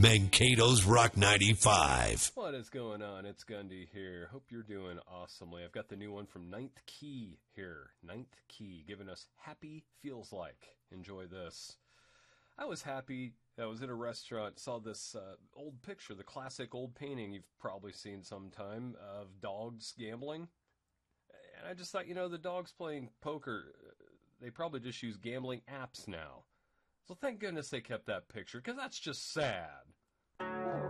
Mankato's Rock 95. What is going on? It's Gundy here. Hope you're doing awesomely. I've got the new one from Ninth Key here. Ninth Key, giving us Happy Feels Like. Enjoy this. I was happy. I was in a restaurant, saw this old picture, the classic old painting you've probably seen sometime of dogs gambling. And I just thought, the dogs playing poker, they probably just use gambling apps now. So thank goodness they kept that picture, because that's just sad.